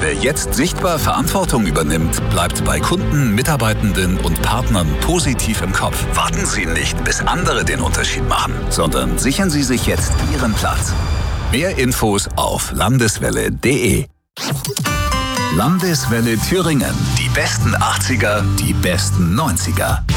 Wer jetzt sichtbar Verantwortung übernimmt, bleibt bei Kunden, Mitarbeitenden und Partnern positiv im Kopf. Warten Sie nicht, bis andere den Unterschied machen, sondern sichern Sie sich jetzt Ihren Platz. Mehr Infos auf landeswelle.de. Landeswelle Thüringen. Die besten 80er, die besten 90er.